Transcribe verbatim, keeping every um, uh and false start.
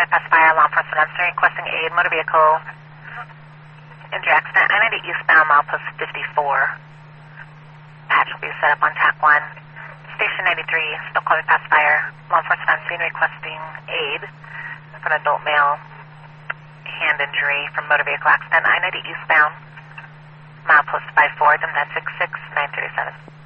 past fire, law enforcement officer requesting aid, motor vehicle, injury accident, I ninety eastbound, milepost fifty-four. Patch will be set up on T A C one. Station ninety-three, still calling past fire, law enforcement on scene requesting aid for an adult male hand injury from motor vehicle accident, I ninety eastbound, milepost five four, then that six six nine three seven.